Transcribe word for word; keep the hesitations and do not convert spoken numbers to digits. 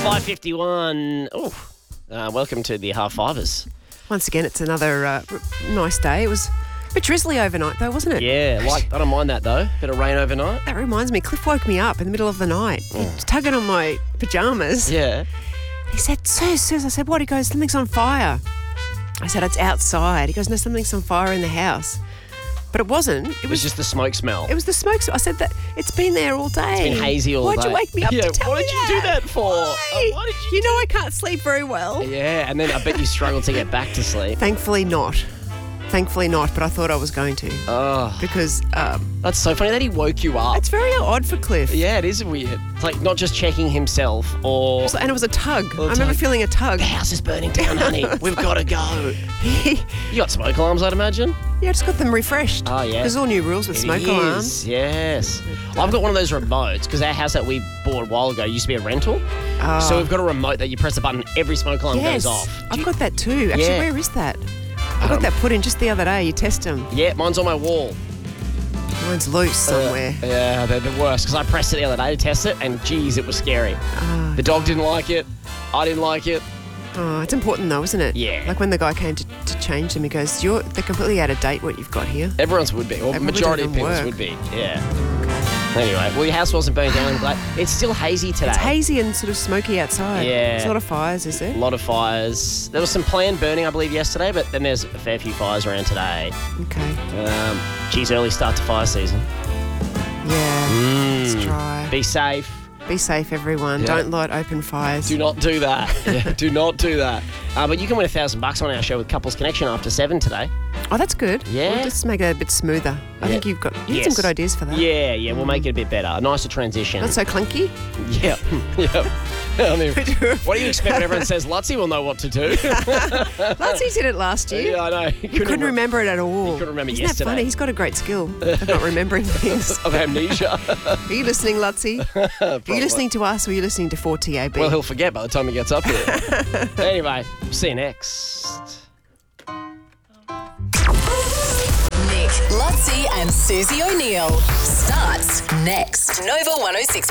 five fifty-one. Oh, uh, welcome to the half fivers. Once again, it's another uh, r- nice day. It was a bit drizzly overnight, though, wasn't it? Yeah, like I don't mind that though. Bit of rain overnight. That reminds me, Cliff woke me up in the middle of the night. He was tugging on my pyjamas. Yeah. He said, Sus, Sus. I said, what? He goes, something's on fire. I said, it's outside. He goes, no, something's on fire in the house. But it wasn't. It It was just the smoke smell. It was the smoke. I said that it's been there all day. It's been hazy all Why'd day. you wake me up Yeah, to tell what me did you do that for? Why? Uh, why did you You know I can't sleep very well. Yeah, and then I bet you struggled to get back to sleep. Thankfully not. Thankfully not, but I thought I was going to. Oh, Because um, that's so funny that he woke you up. it's very odd for Cliff. Yeah, it is weird. It's like not just checking himself or... And it was a tug. Oh, I remember tug. feeling a tug. The house is burning down, honey. We've got to go. yeah, You got smoke alarms, I'd imagine? I just got them refreshed. Oh, yeah. There's all new rules with smoke It alarms. is, yes. I've got one of those remotes because our house that we bought a while ago used to be a rental. Oh. So we've got a remote that you press the button, every smoke alarm Yes, goes off. Do I've you- got that too. Actually, Yeah. where is that? I got Um, that put in just the other day. You test them. Yeah, mine's on my wall. Mine's loose somewhere. Uh, yeah, they're the worst because I pressed it the other day to test it and geez, it was scary. Ah. The dog didn't like it. I didn't like it. Oh, it's important though, isn't it? Yeah. Like when the guy came to, to change them, he goes, "You're they're completely out of date. What you've got here." Everyone's would be, or They probably majority of don't people's work. would be. Yeah. Anyway, well, your house wasn't burning down. I'm glad. It's still hazy today. It's hazy and sort of smoky outside. Yeah. There's a lot of fires, is A there? lot of fires. There was some planned burning, I believe, yesterday, but then there's a fair few fires around today. Okay. Um, geez, early start to fire season. Yeah. Mm. It's dry. Be safe. Be safe, everyone. Yeah. Don't light open fires. Do not do that. Yeah, do not do that. Uh, but you can win a thousand bucks on our show with Couples Connection after seven today. Oh, that's good. Yeah. We'll just make it a bit smoother. I Yeah. think you've got you Yes. have some good ideas for that. Yeah, yeah, we'll make it a bit better. A nicer transition. Not so clunky. Yeah, yeah. I mean, what do you expect when everyone says Lutzy will know what to do? Lutzy did it last year. Yeah, I know. He couldn't remember it at all. He couldn't remember Isn't yesterday. that funny? He's got a great skill of not remembering things. Of amnesia. Are you listening, Lutzy? Are you listening to us or are you listening to four T A B? Well, he'll forget by the time he gets up here. Anyway, see you next. Nick, Lutzy and Susie O'Neill starts next. Nova one oh six.